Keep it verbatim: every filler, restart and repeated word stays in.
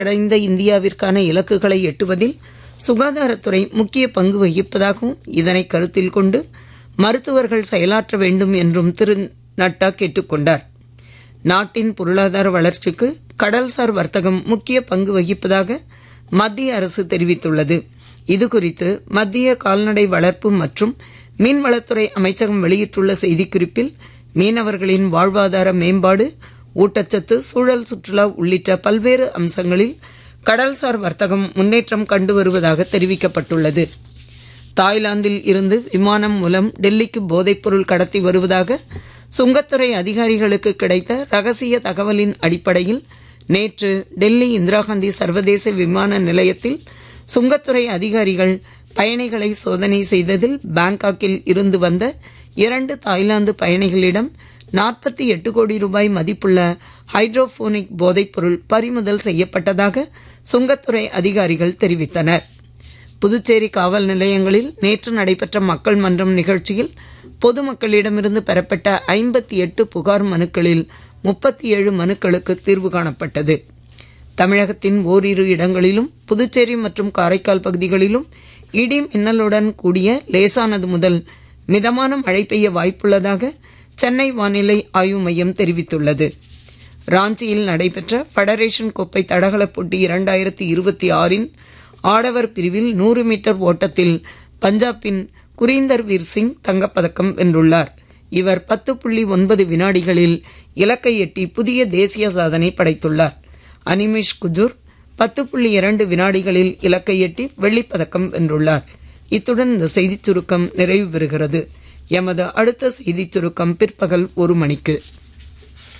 அடைந்த இந்தியாவிற்கான இலக்குகளை எட்டுவதில் சுகாதாரத்துறை முக்கிய பங்கு வகிப்பதாகவும் இதனை கருத்தில் கொண்டு மருத்துவர்கள் செயலாற்ற வேண்டும் என்றும் திரு நட்டா கேட்டுக்கொண்டார். நாட்டின் பொருளாதார வளர்ச்சிக்கு கடல்சார் வர்த்தகம் முக்கிய பங்கு வகிப்பதாக மத்திய அரசு தெரிவித்துள்ளது. இதுகுறித்து மத்திய கால்நடை வளர்ப்பு மற்றும் மீன்வளத்துறை அமைச்சகம் வெளியிட்டுள்ள செய்திக்குறிப்பில் மீனவர்களின் வாழ்வாதார மேம்பாடு, ஊட்டச்சத்து, சூழல், சுற்றுலா உள்ளிட்ட பல்வேறு அம்சங்களில் கடல்சார் வர்த்தகம் முன்னேற்றம் கண்டு வருவதாக தெரிவிக்கப்பட்டுள்ளது. தாய்லாந்தில் இருந்து விமானம் மூலம் டெல்லிக்கு போதைப்பொருள் கடத்தி வருவதாக சுங்கத்துறை அதிகாரிகளுக்கு கிடைத்த ரகசிய தகவலின் அடிப்படையில் நேற்று டெல்லி இந்திராகாந்தி சர்வதேச விமான நிலையத்தில் சுங்கத்துறை அதிகாரிகள் பயணிகளை சோதனை செய்ததில் பாங்காக்கில் இருந்து வந்த இரண்டு தாய்லாந்து பயணிகளிடம் நாற்பத்தி எட்டு கோடி ரூபாய் மதிப்புள்ள ஹைட்ரோபோனிக் போதைப்பொருள் பறிமுதல் செய்யப்பட்டதாக சுங்கத்துறை அதிகாரிகள் தெரிவித்தனர். புதுச்சேரி காவல் நிலையங்களில் நேற்று நடைபெற்ற மக்கள் மன்றம் நிகழ்ச்சியில் பொதுமக்களிடமிருந்து பெறப்பட்ட ஐம்பத்தி எட்டு புகார் மனுக்களில் முப்பத்தி ஏழு மனுக்களுக்கு தீர்வு காணப்பட்டது. தமிழகத்தின் ஓரிரு இடங்களிலும் புதுச்சேரி மற்றும் காரைக்கால் பகுதிகளிலும் இடி மின்னலுடன் கூடிய லேசானது முதல் மிதமான மழை பெய்ய வாய்ப்புள்ளதாக சென்னை வானிலை ஆய்வு மையம் தெரிவித்துள்ளது. ராஞ்சியில் நடைபெற்ற ஃபெடரேஷன் கோப்பை தடகள போட்டி இரண்டாயிரத்தி இருபத்தி ஆறின் ஆடவர் பிரிவில் நூறு மீட்டர் ஓட்டத்தில் பஞ்சாபின் குரீந்தர் வீர் சிங் தங்கப்பதக்கம் வென்றுள்ளார். இவர் பத்து புள்ளி ஒன்பது வினாடிகளில் இலக்கை எட்டி புதிய தேசிய சாதனை படைத்துள்ளார். அனிமேஷ் குஜூர் பத்து புள்ளி இரண்டு வினாடிகளில் இலக்கை எட்டி வெள்ளிப்பதக்கம் வென்றுள்ளார். இத்துடன் இந்த செய்திச் சுருக்கம் நிறைவு பெறுகிறது. எமது அடுத்த செய்திச் சுருக்கம் பிற்பகல் ஒரு மணிக்கு.